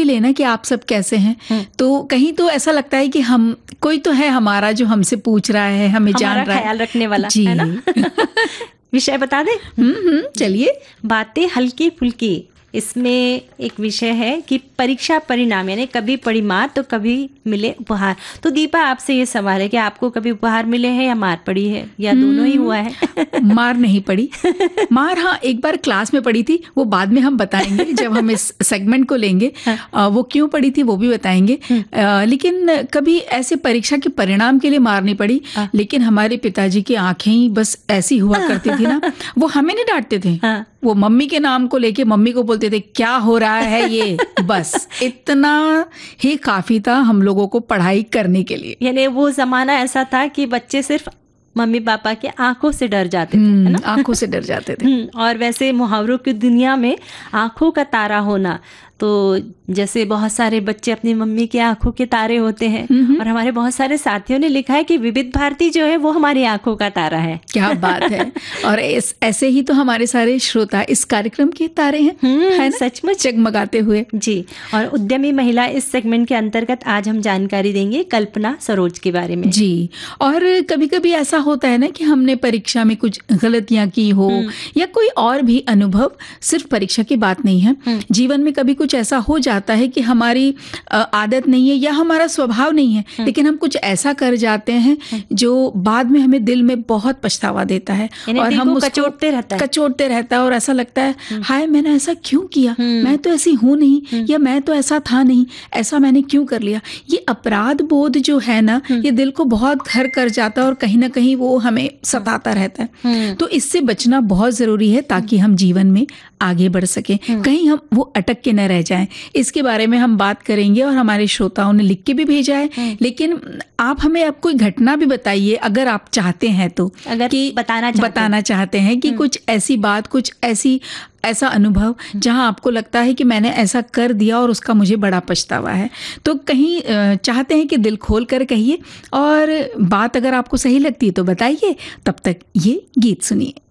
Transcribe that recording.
लेना कि आप सब कैसे हैं, तो कहीं तो ऐसा लगता है कि हम कोई तो है हमारा जो हमसे पूछ रहा है, हमें जान रहा है, ख्याल रखने वाला जी है ना। विषय बता दे। चलिए। बातें हल्की फुल्की, इसमें एक विषय है कि परीक्षा परिणाम, यानी कभी पड़ी मार तो कभी मिले उपहार। तो दीपा, आपसे ये सवाल है कि आपको कभी उपहार मिले हैं या मार पड़ी है, या दोनों ही हुआ है? मार नहीं पड़ी। मार हाँ एक बार क्लास में पड़ी थी, वो बाद में हम बताएंगे जब हम इस सेगमेंट को लेंगे। वो क्यों पड़ी थी वो भी बताएंगे। लेकिन कभी ऐसे परीक्षा के परिणाम के लिए मार नहीं पड़ी। लेकिन हमारे पिताजी की आंखें ही बस ऐसी हुआ करती थी ना, वो हमें नहीं डांटते थे, वो मम्मी के नाम को लेके मम्मी को बोलते थे क्या हो रहा है ये, बस इतना ही काफी था हम लोगों को पढ़ाई करने के लिए। यानी वो जमाना ऐसा था कि बच्चे सिर्फ मम्मी पापा के आंखों से डर जाते थे, है ना? आंखों से डर जाते थे। और वैसे मुहावरों की दुनिया में आंखों का तारा होना, तो जैसे बहुत सारे बच्चे अपनी मम्मी की आंखों के तारे होते हैं, और हमारे बहुत सारे साथियों ने लिखा है कि विविध भारती जो है वो हमारी आंखों का तारा है। क्या बात है। और ऐसे ही तो हमारे सारे श्रोता इस कार्यक्रम के तारे हैं, है ना? सचमुच जगमगाते हुए। जी। और उद्यमी महिला इस सेगमेंट के अंतर्गत आज हम जानकारी देंगे कल्पना सरोज के बारे में। जी। और कभी कभी ऐसा होता है ना कि हमने परीक्षा में कुछ गलतियां की हो, या कोई और भी अनुभव, सिर्फ परीक्षा की बात नहीं है, जीवन में कभी कुछ ऐसा हो जाता है कि हमारी आदत नहीं है या हमारा स्वभाव नहीं है, लेकिन हम कुछ ऐसा कर जाते हैं जो बाद में हमें दिल में बहुत पछतावा देता है, और हम उसको कचोटते रहता है और ऐसा लगता है हाय मैंने ऐसा क्यों किया, मैं तो ऐसी हूं नहीं, या मैं तो ऐसा था नहीं, ऐसा मैंने क्यों कर लिया। ये अपराध बोध जो है ना, ये दिल को बहुत घर कर जाता है और कहीं ना कहीं वो हमें सताता रहता है। तो इससे बचना बहुत जरूरी है ताकि हम जीवन में आगे बढ़ सके, कहीं हम वो अटक के न रह जाएं। इसके बारे में हम बात करेंगे, और हमारे श्रोताओं ने लिख के भी भेजा है। लेकिन आप हमें अब कोई घटना भी बताइए अगर आप चाहते हैं तो, अगर कि बताना चाहते हैं कि कुछ ऐसी बात, कुछ ऐसा अनुभव जहां आपको लगता है कि मैंने ऐसा कर दिया और उसका मुझे बड़ा पछतावा है। तो कहीं चाहते हैं कि दिल खोल कर कहिए, और बात अगर आपको सही लगती है तो बताइए। तब तक ये गीत सुनिए।